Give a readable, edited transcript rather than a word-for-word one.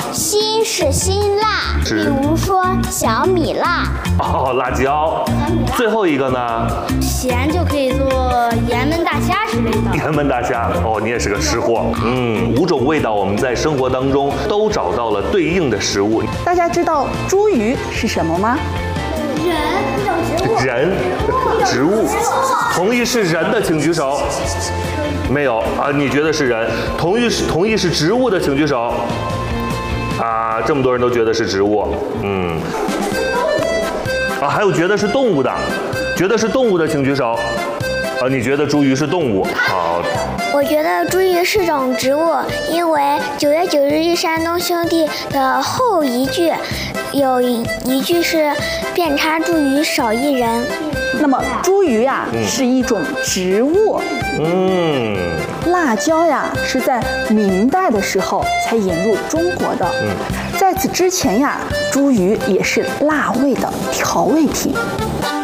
辛是辛辣，比如说小米辣。 哦，辣椒。最后一个呢？ 咸就可以做盐焖大虾之类的。 盐焖大虾。哦，你也是个吃货。5种味道我们在生活当中都找到了对应的食物。 大家知道茱萸是什么吗？ 人，一种植物。 人，植物。同意是人的请举手。没有啊？你觉得是人？同意是植物的请举手。啊，这么多人都觉得是植物。还有觉得是动物的，请举手。你觉得茱萸是动物？好。 我觉得茱萸是种植物，因为9月9日忆山东兄弟的后一句有一句是遍插茱萸少一人。 那么茱萸呀是一种植物。辣椒呀是在明代的时候才引入中国的。在此之前呀，茱萸也是辣味的调味品。